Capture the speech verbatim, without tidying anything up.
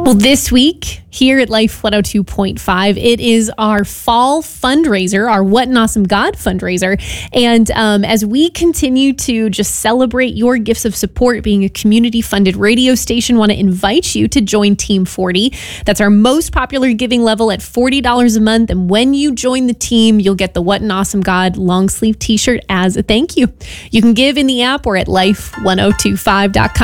Well, this week here at Life one oh two point five, it is our fall fundraiser, our What an Awesome God fundraiser. And um, as we continue to just celebrate your gifts of support, being a community-funded radio station, want to invite you to join Team forty. That's our most popular giving level at forty dollars a month. And when you join the team, you'll get the What an Awesome God long sleeve t-shirt as a thank you. You can give in the app or at life ten twenty-five dot com.